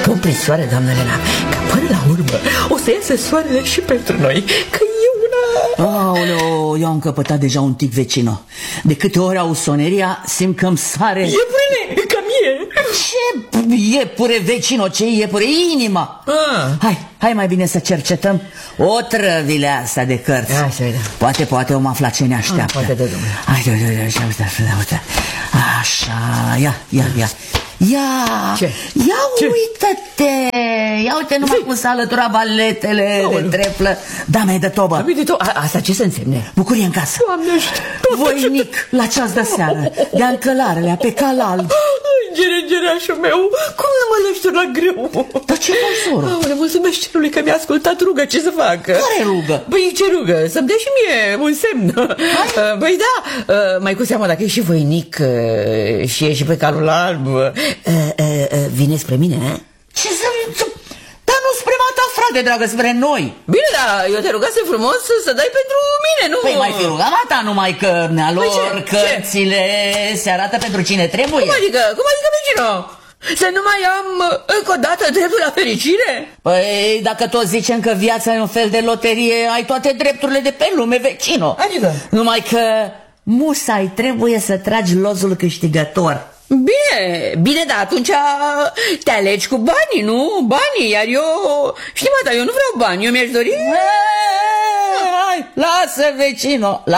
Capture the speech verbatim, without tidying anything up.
Cumpliți soare, doamnă Elena, că până la urmă o să iasă soarele și pentru noi, că e una... Aoleo, eu am căpătat deja un tic vecino. De câte ori au soneria, simt că-mi sare... Iepurele, ca mie! Ce iepure, vecino, ce iepure? Inima! Ah. Hai, hai mai bine să cercetăm otrăvile astea de cărți. Hai să vedem. Poate, poate om afla ce ne așteaptă. Ah, poate de Dumnezeu. Hai, uite, uite, uite, uite, uite. Așa, ia, ia, ia. Ia, Ce? ia Ce? uită-te. Ia uite numai cum s-a alăturat baletele de treplă. Da, mai de tobă. Uite, to, a, asta ce să însemne? Bucurie în casă. Doamne, Voinic la ceas de seară, de-a încălarelea pe cal alb. Geregerașul meu, cum nu mă lăși tu la greu? Dar ce faci, soră? Aole, mulțumesc cerului că mi-a ascultat rugă, ce să fac? Care rugă? Băi, ce rugă? Să-mi dea și mie un semn. Hai. Băi, da, mai cu seama dacă e și voinic și e și pe calul alb, vine spre mine, eh? Ce să... Dar nu spre mata, frate, dragă, spre noi. Bine, dar eu te rugase frumos să dai pentru mine, nu? Păi mai fi rugat mata, numai că nealor Păi ce? cărțile ce? Se arată pentru cine trebuie. Cum adică? Cum adică, vecino? Să nu mai am încă o dată dreptul la fericire? Păi dacă toți zicem că viața e un fel de loterie, ai toate drepturile de pe lume, vecino. Adică? Numai că musai trebuie să tragi lozul câștigător. Bine, bine, dar atunci te alegi cu banii, nu? Banii, iar eu... Știi, mata, eu nu vreau bani, eu mi-aș dori... Hai, lasă, vecino,